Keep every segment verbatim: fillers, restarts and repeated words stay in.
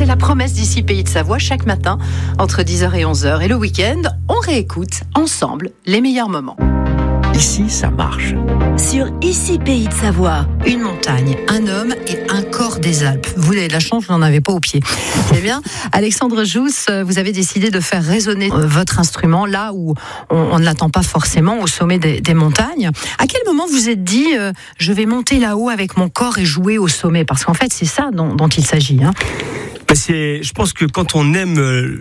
C'est la promesse d'ici Pays de Savoie chaque matin entre dix heures et onze heures. Et le week-end, on réécoute ensemble les meilleurs moments. Ici, ça marche. Sur Ici Pays de Savoie, une montagne, un homme et un corps des Alpes. Vous avez de la chance, vous n'en avez pas au pied. Eh bien, Alexandre Jousse, vous avez décidé de faire résonner votre instrument là où on, on ne l'attend pas forcément, au sommet des, des montagnes. À quel moment vous êtes dit euh, je vais monter là-haut avec mon corps et jouer au sommet? Parce qu'en fait, c'est ça dont, dont il s'agit. Hein. C'est, je pense que quand on aime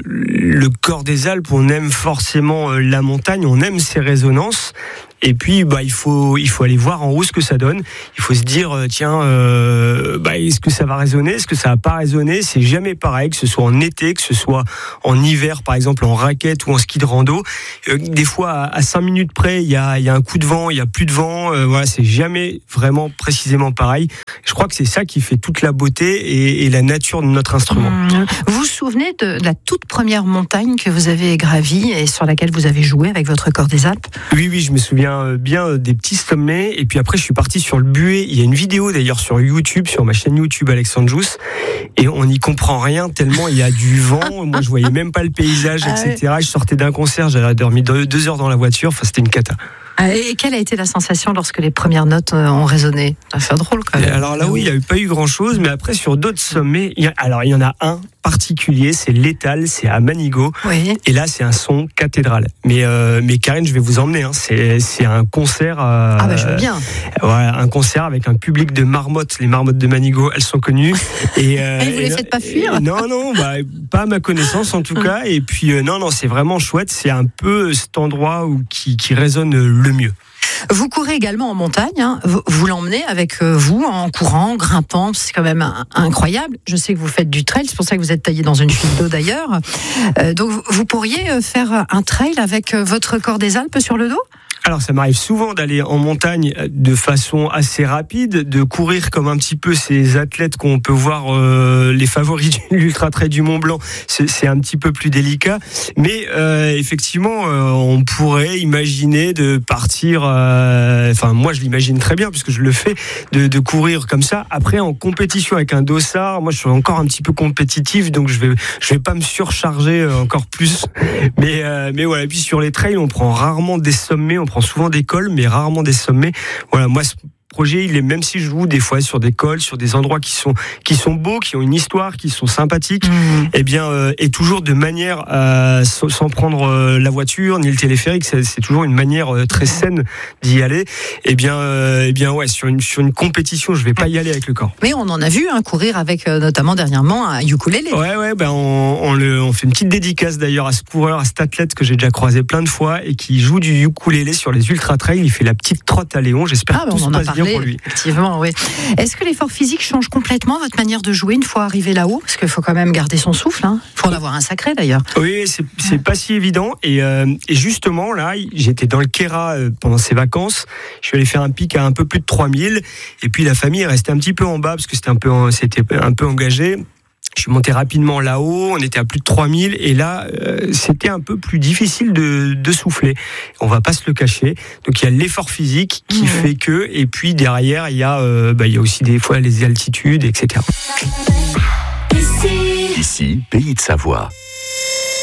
le corps des Alpes, on aime forcément la montagne, on aime ses résonances. Et puis, bah, il faut, il faut aller voir en haut ce que ça donne. Il faut se dire, tiens, euh, bah, est-ce que ça va résonner, est-ce que ça va pas résonner? C'est jamais pareil, que ce soit en été, que ce soit en hiver, par exemple, en raquette ou en ski de rando. Euh, des fois, à, à cinq minutes près, il y a, il y a un coup de vent, il y a plus de vent. Euh, voilà, c'est jamais vraiment précisément pareil. Je crois que c'est ça qui fait toute la beauté et, et la nature de notre instrument. Mmh. Vous vous souvenez de la toute première montagne que vous avez gravie et sur laquelle vous avez joué avec votre corps des Alpes? Oui, oui, je me souviens bien des petits sommets. Et puis après, je suis parti sur le Buet. Il y a une vidéo d'ailleurs sur YouTube, sur ma chaîne YouTube Alexandre Jousse. Et on n'y comprend rien tellement il y a du vent. Moi, je voyais même pas le paysage, et cetera. Je sortais d'un concert, j'avais dormi deux heures dans la voiture. Enfin, c'était une cata. Et quelle a été la sensation lorsque les premières notes ont résonné? Ça fait drôle quand même. Alors là, oui, il n'y a pas eu grand-chose, mais après, sur d'autres sommets, il y a, alors il y en a un particulier, c'est l'Étal, c'est à Manigot. Oui. Et là, c'est un son cathédrale. Mais, euh, mais Karine, je vais vous emmener. Hein. C'est, c'est un concert. Euh, ah bah je veux bien. Voilà, un concert avec un public de marmottes. Les marmottes de Manigot, elles sont connues. Et, euh, et vous les faites pas fuir? Non, non, bah, pas à ma connaissance en tout cas. Et puis euh, non, non, c'est vraiment chouette. C'est un peu cet endroit où qui, qui résonne le mieux. Vous courez également en montagne, hein. vous, vous l'emmenez avec vous en courant, grimpant, c'est quand même un, incroyable. Je sais que vous faites du trail, c'est pour ça que vous êtes taillé dans une fuite d'eau d'ailleurs. Euh, donc vous pourriez faire un trail avec votre corps des Alpes sur le dos ? Alors ça m'arrive souvent d'aller en montagne de façon assez rapide, de courir comme un petit peu ces athlètes qu'on peut voir, euh, les favoris de l'Ultra Trail du Mont Blanc. C'est, c'est un petit peu plus délicat, mais euh, effectivement, euh, on pourrait imaginer de partir. Euh, enfin, moi, je l'imagine très bien puisque je le fais, de, de courir comme ça. Après, en compétition avec un dossard, moi, je suis encore un petit peu compétitif, donc je vais, je vais pas me surcharger encore plus. Mais, euh, mais voilà. Et puis sur les trails, on prend rarement des sommets. On prend souvent des cols, mais rarement des sommets. Voilà, moi, ce projet, il est, même si je joue des fois sur des cols, sur des endroits qui sont qui sont beaux, qui ont une histoire, qui sont sympathiques, mmh. et bien, euh, et toujours de manière euh, sans prendre euh, la voiture ni le téléphérique, c'est, c'est toujours une manière euh, très saine d'y aller. Et bien, euh, et bien, ouais, sur une sur une compétition, je vais pas y aller avec le corps. Mais on en a vu hein, courir avec euh, notamment dernièrement un ukulélé. Ouais, ouais, ben on, on le, on fait une petite dédicace d'ailleurs à ce coureur, à cet athlète que j'ai déjà croisé plein de fois et qui joue du ukulélé sur les ultra trails. Il fait la petite trotte à Léon. J'espère ah, que tout se passe bien. Pour lui. Effectivement, oui. Est-ce que l'effort physique change complètement votre manière de jouer une fois arrivé là-haut? Parce qu'il faut quand même garder son souffle. Hein. Il faut en avoir un sacré d'ailleurs. Oui, c'est, c'est pas si évident. Et, euh, et justement, là, j'étais dans le Kéra pendant ces vacances. Je suis allé faire un pic à un peu plus de trois mille. Et puis la famille est restée un petit peu en bas parce que c'était un peu, c'était un peu engagé. Je suis monté rapidement là-haut, on était à plus de trois mille et là, euh, c'était un peu plus difficile de, de souffler. On va pas se le cacher. Donc il y a l'effort physique qui mmh. fait que, et puis derrière, il y a, euh, bah, il y a aussi des fois les altitudes, et cetera. Ici, Pays de Savoie.